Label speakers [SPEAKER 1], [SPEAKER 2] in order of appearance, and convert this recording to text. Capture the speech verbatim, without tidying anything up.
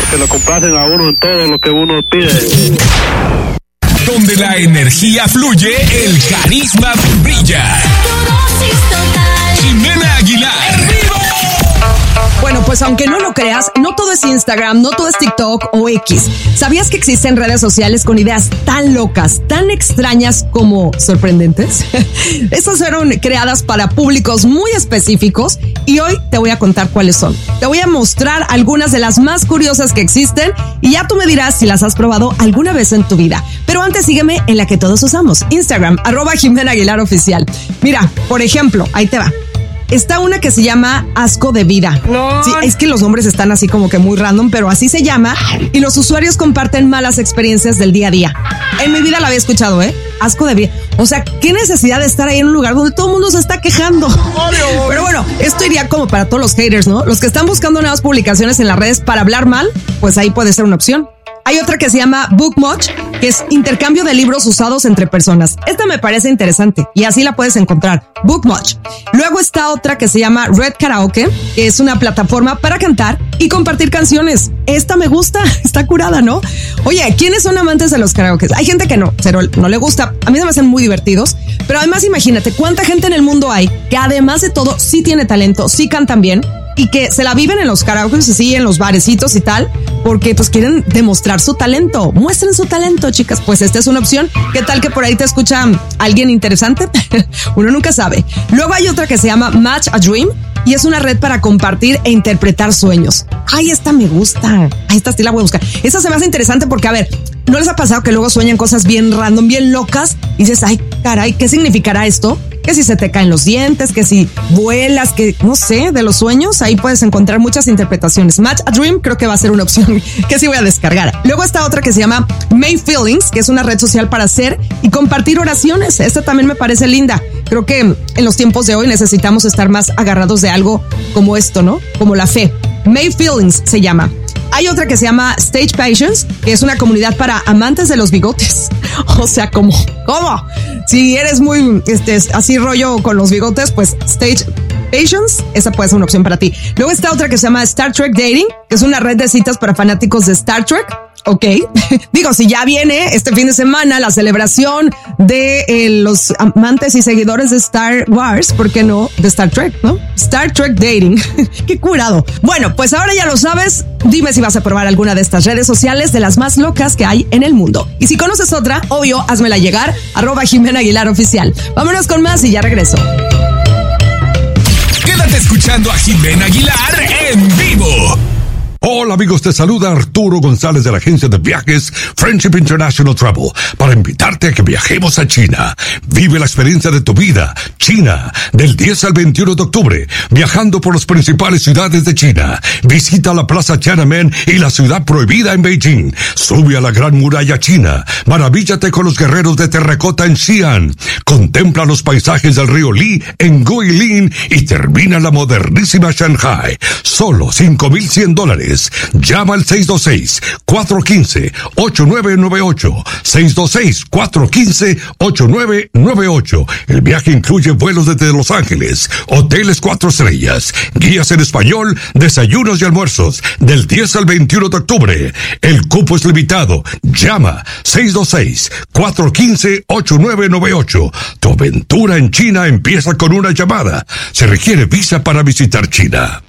[SPEAKER 1] porque lo complacen a uno en todo lo que uno pide.
[SPEAKER 2] Donde la energía fluye, el carisma brilla. Ximena Aguilar. ¡En vivo!
[SPEAKER 3] Bueno, pues aunque no lo creas, no todo es Instagram, no todo es TikTok o X. ¿Sabías que existen redes sociales con ideas tan locas, tan extrañas como sorprendentes? Estas fueron creadas para públicos muy específicos y hoy te voy a contar cuáles son. Te voy a mostrar algunas de las más curiosas que existen y ya tú me dirás si las has probado alguna vez en tu vida. Pero antes sígueme en la que todos usamos, Instagram, arroba Ximena Aguilar Oficial. Mira, por ejemplo, ahí te va. Está una que se llama Asco de Vida.
[SPEAKER 4] No.
[SPEAKER 3] Sí, es que los nombres están así como que muy random, pero así se llama. Y los usuarios comparten malas experiencias del día a día. En mi vida la había escuchado, ¿eh? Asco de Vida. O sea, ¿qué necesidad de estar ahí en un lugar donde todo el mundo se está quejando? Pero bueno, esto iría como para todos los haters, ¿no? Los que están buscando nuevas publicaciones en las redes para hablar mal, pues ahí puede ser una opción. Hay otra que se llama Book Much, que es intercambio de libros usados entre personas. Esta me parece interesante y así la puedes encontrar. Book Much. Luego está otra que se llama Red Karaoke, que es una plataforma para cantar y compartir canciones. Esta me gusta, está curada, ¿no? Oye, ¿quiénes son amantes de los karaokes? Hay gente que no, pero no le gusta. A mí se me hacen muy divertidos. Pero además imagínate cuánta gente en el mundo hay que además de todo sí tiene talento, sí cantan bien y que se la viven en los karaokes así, en los barecitos y tal, porque pues quieren demostrar su talento. Muestren su talento, chicas. Pues esta es una opción. ¿Qué tal que por ahí te escucha alguien interesante? Uno nunca sabe. Luego hay otra que se llama Match a Dream y es una red para compartir e interpretar sueños. Ay, esta me gusta. Ay, esta sí la voy a buscar. Esta se me hace interesante porque, a ver, ¿no les ha pasado que luego sueñan cosas bien random, bien locas? Y dices, ay, caray, ¿qué significará esto? Que si se te caen los dientes, que si vuelas, que no sé, de los sueños, ahí puedes encontrar muchas interpretaciones. Match a Dream creo que va a ser una opción que sí voy a descargar. Luego está otra que se llama May Feelings, que es una red social para hacer y compartir oraciones. Esta también me parece linda. Creo que en los tiempos de hoy necesitamos estar más agarrados de algo como esto, ¿no? Como la fe. May Feelings se llama. Hay otra que se llama Stage Patience, que es una comunidad para amantes de los bigotes. O sea, ¿cómo? ¿Cómo? Si eres muy este, así rollo con los bigotes, pues Stage Patience, esa puede ser una opción para ti. Luego está otra que se llama Star Trek Dating, que es una red de citas para fanáticos de Star Trek. Ok, digo, si ya viene este fin de semana la celebración de eh, los amantes y seguidores de Star Wars, ¿por qué no? De Star Trek, ¿no? Star Trek Dating. Qué curado. Bueno, pues ahora ya lo sabes. Dime si vas a probar alguna de estas redes sociales de las más locas que hay en el mundo. Y si conoces otra, obvio, házmela llegar. Arroba Ximena Aguilar Oficial. Vámonos con más y ya regreso.
[SPEAKER 2] Quédate escuchando a Ximena Aguilar en vivo.
[SPEAKER 5] Hola amigos, te saluda Arturo González de la agencia de viajes Friendship International Travel para invitarte a que viajemos a China. Vive la experiencia de tu vida. China, del diez al veintiuno de octubre, viajando por las principales ciudades de China. Visita la Plaza Tiananmen y la Ciudad Prohibida en Beijing. Sube a la Gran Muralla China. Maravíllate con los guerreros de terracota en Xi'an. Contempla los paisajes del río Li en Guilin y termina en la modernísima Shanghai. Solo cinco mil cien dólares. Llama al seis dos seis, cuatro uno cinco, ocho nueve nueve ocho. seis dos seis, cuatro uno cinco, ocho nueve nueve ocho. El viaje incluye vuelos desde Los Ángeles, hoteles cuatro estrellas, guías en español, desayunos y almuerzos, del diez al veintiuno de octubre. El cupo es limitado. Llama seis dos seis, cuatro uno cinco, ocho nueve nueve ocho. Tu aventura en China empieza con una llamada. Se requiere visa para visitar China.